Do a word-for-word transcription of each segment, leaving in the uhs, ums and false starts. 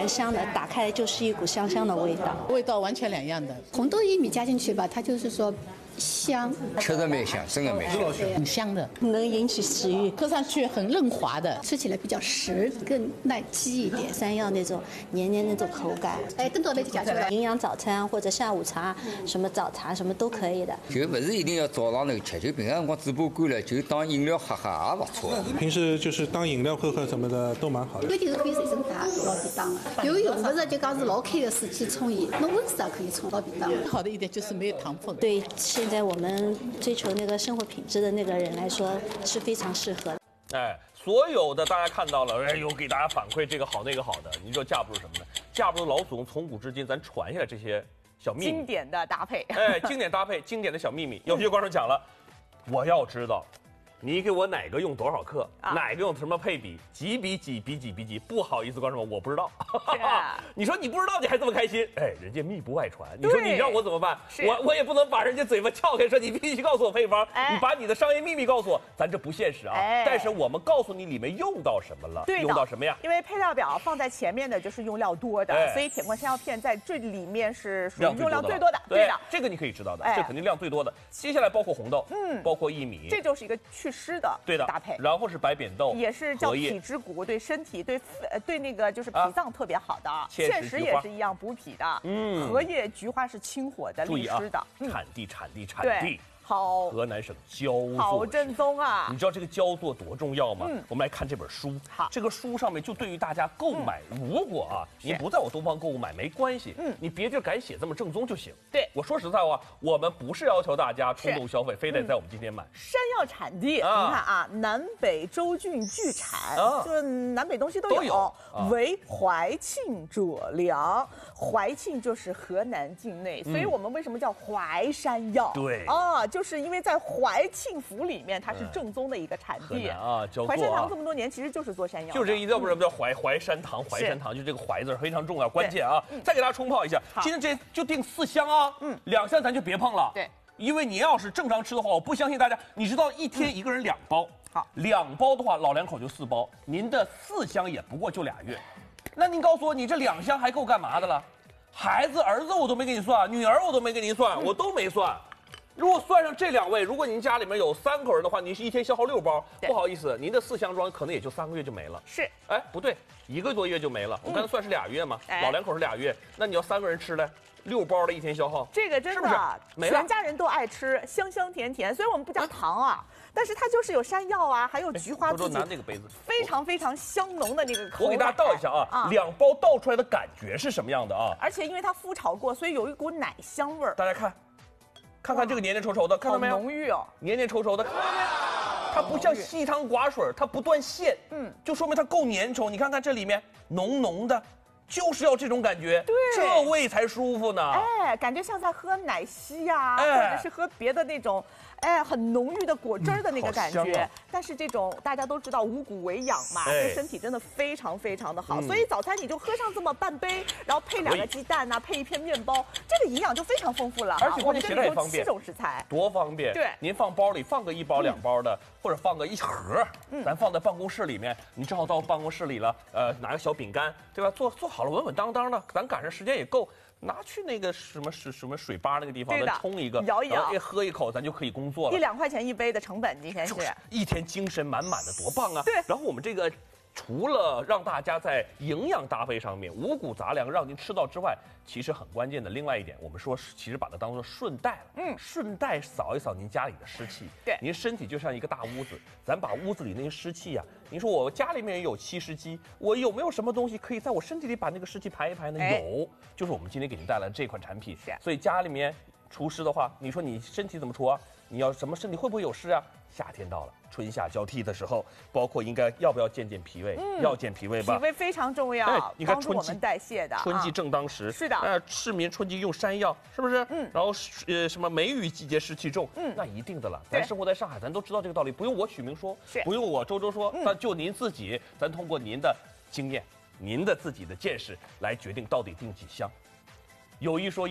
香的，打开来就是一股香香的味道， 味道完全两样的。 红豆薏米加进去吧，它就是说香， 吃的蛮香，真的蛮香， 很香的， 能引起食欲， 喝上去很润滑的， 吃起来比较实，更耐饥一点。 山药那种黏黏那种口感， 哎，更多的就加出来。 营养早餐或者下午茶，什么早茶什么都可以的。 就不是一定要早上那个吃，就平常辰光嘴巴干了，就当饮料喝喝也不错。 平时就是当饮料喝喝什么的都蛮好的。 有的是可以随身带，老便当了。有用不着就讲是老开的时期冲伊，侬温室也可以冲老便当。 好的一点就是没有糖分。 对，现在我们追求那个生活品质的那个人来说是非常适合的。 哎，所有的大家看到了，哎呦，给大家反馈这个好那个好的，你知道架不住什么呢？架不住老祖宗从古至今咱传下来这些小秘密， 经典的搭配。 哎，经典搭配，经典的小秘密。有些观众讲了，我要知道。你给我哪个用多少克，啊、哪个用什么配比，几比几比几比几？不好意思，观众们，我不知道。你说你不知道，你还这么开心？哎，人家密不外传。你说你让我怎么办？我我也不能把人家嘴巴撬开，说你必须告诉我配方，哎、你把你的商业秘密告诉我，咱这不现实啊。哎、但是我们告诉你里面用到什么了， 对， 用到什么呀？ 因为配料表放在前面的就是用料多的，哎、所以铁棍山药片在这里面是属于用料最多的。 对的，这个你可以知道的，哎、这肯定量最多的。接下来包括红豆，嗯，包括薏米， 这就是一个祛湿的。 对的。搭配，然后是白扁豆， 也是叫脾之谷，对身体、对呃对那个就是脾脏特别好的。芡实也是一样补脾的。嗯，荷叶、菊花是清火的、利湿的。 产地，产地，产地。 好， 河南省焦作， 好正宗啊！ 你知道这个焦作多重要吗？嗯，我们来看这本书。好，这个书上面就对于大家购买，嗯、如果啊你不在我东方购物买没关系，嗯，你别地敢写这么正宗就行。 对， 我说实在话，我们不是要求大家冲动消费，非得在我们今天买。 山药产地，啊、你看啊，南北州郡俱产，啊、就是南北东西都有。都有啊、为怀庆者良，怀庆就是河南境内，嗯、所以我们为什么叫淮山药？ 对啊，就。就是因为在怀庆府里面，它是正宗的一个产地啊。 淮山堂这么多年，其实就是做山药， 就这个意思。要不然叫淮淮山堂，淮山堂就这个淮字非常重要，关键啊。再给大家冲泡一下，今天这就定四箱啊，嗯，两箱咱就别碰了。 对， 因为你要是正常吃的话，我不相信大家。你知道一天一个人两包， 好， 两包的话，老两口就四包，您的四箱也不过就俩月。那您告诉我，你这两箱还够干嘛的了？孩子儿子我都没给你算，女儿我都没给您算，我都没算。如果算上这两位，如果您家里面有三口人的话，您是一天消耗六包，不好意思，您的四箱装可能也就三个月就没了。 是， 哎，不对，一个多月就没了。我刚才算是俩月嘛，嗯、老两口是俩月，那你要三个人吃嘞，六包的一天消耗， 这个真的，是不是全家人都爱吃，香香甜甜。虽然我们不加糖啊，但是它就是有山药啊，还有菊花自己， 拿那个杯子， 非常非常香浓的那个口感。 我给大家倒一下啊，啊两包倒出来的感觉是什么样的啊？ 而且因为它麸炒过，所以有一股奶香味儿。 大家看。看看这个黏黏稠稠的，看到没有？ 浓郁哦， 黏黏稠稠的，看到没有？它不像稀汤寡水，它不断线，嗯，就说明它够粘稠。你看看这里面浓浓的，就是要这种感觉， 对， 这味才舒服呢。 哎，感觉像在喝奶昔呀、啊，哎、或者是喝别的那种。哎，很浓郁的果汁儿的那个感觉，嗯啊、但是这种大家都知道五谷为养嘛，哎、对身体真的非常非常的好，嗯、所以早餐你就喝上这么半杯，然后配两个鸡蛋呐、啊，配一片面包，这个营养就非常丰富了。 而且关键携带也方便， 七种食材多方便。 对， 您放包里放个一包两包的，嗯、或者放个一盒，嗯、咱放在办公室里面，你正好到办公室里了，呃，拿个小饼干，对吧？做做好了稳稳当当的，咱赶上时间也够。拿去那个什么什什么水吧那个地方，咱冲一个， 摇一摇， 喝一口，咱就可以工作了。 一两块钱一杯的成本，今天是一天精神满满的，多棒啊！ 对。 然后我们这个除了让大家在营养搭配上面五谷杂粮让您吃到之外，其实很关键的另外一点，我们说其实把它当做顺带了，嗯，顺带扫一扫您家里的湿气。 对， 您身体就像一个大屋子，咱把屋子里那些湿气呀、啊。您说我家里面也有吸湿机，我有没有什么东西可以在我身体里把那个湿气排一排呢？哎、有，就是我们今天给您带来的这款产品。 是， 所以家里面除湿的话，你说你身体怎么除啊？你要什么身体会不会有湿啊？夏天到了，春夏交替的时候，包括应该要不要健健脾胃？嗯、要健脾胃吧， 脾胃非常重要， 哎、你看帮助我们代谢的。 春季正当时，啊、 是的。 呃，市民春季用山药，是不是？嗯。然后呃，什么梅雨季节湿气重，嗯，那一定的了。咱生活在上海，咱都知道这个道理，不用我许明说， 是不用我周周说，那、嗯、就您自己，咱通过您的经验、您的自己的见识来决定到底定几箱。有一说一。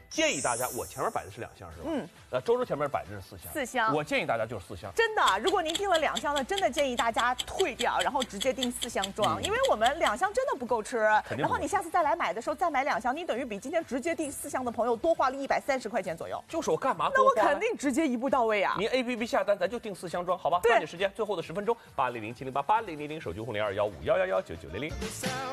建议大家，我前面摆的是两箱是吧？嗯。呃，周周前面摆的是四箱。 四箱。 我建议大家就是四箱。 真的，如果您订了两箱呢，真的建议大家退掉，然后直接订四箱装，嗯、因为我们两箱真的不够吃。然后你下次再来买的时候再买两箱，你等于比今天直接订四箱的朋友多花了一百三十块钱左右。 就是我干嘛？ 那我肯定直接一步到位啊！ 您 A P P 下单，咱就订四箱装，好吧？抓紧时间，最后的十分钟，八零零七零八八零零零手机户零二幺五幺幺幺九九零零。